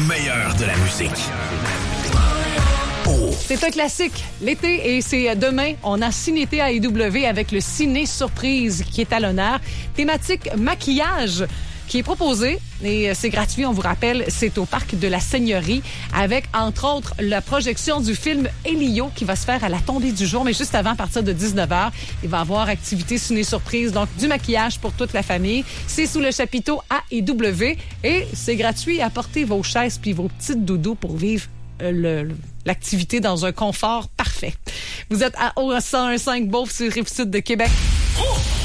meilleur de la musique. Oh. C'est un classique, l'été, et c'est demain. On a Ciné-été à AEW avec le Ciné Surprise qui est à l'honneur. Thématique maquillage qui est proposé et c'est gratuit, on vous rappelle, c'est au parc de la Seigneurie avec, entre autres, la projection du film Elio qui va se faire à la tombée du jour, mais juste avant, à partir de 19h. Il va y avoir activité ciné-surprise, donc du maquillage pour toute la famille. C'est sous le chapiteau AEW et c'est gratuit. Apportez vos chaises puis vos petites doudous pour vivre l'activité dans un confort parfait. Vous êtes à 101.5 Beauce sur Rive-Sud de Québec.